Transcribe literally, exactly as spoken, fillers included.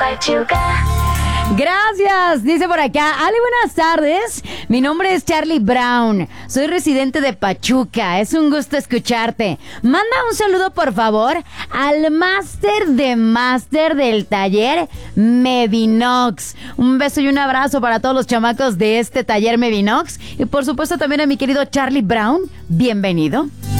Pachuca. Gracias, dice por acá. Ale, buenas tardes. Mi nombre es Charlie Brown. Soy residente de Pachuca. Es un gusto escucharte. Manda un saludo, por favor, al máster de máster del taller Mevinox. Un beso y un abrazo para todos los chamacos de este taller Mevinox. Y por supuesto también a mi querido Charlie Brown. Bienvenido.